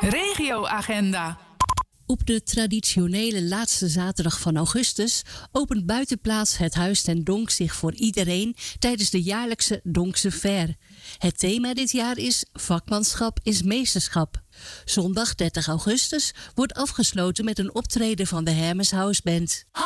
Regioagenda. Op de traditionele laatste zaterdag van augustus opent buitenplaats het Huis ten Donk zich voor iedereen tijdens de jaarlijkse Donkse Fair. Het thema dit jaar is Vakmanschap is meesterschap. Zondag 30 augustus wordt afgesloten met een optreden van de Hermes House Band.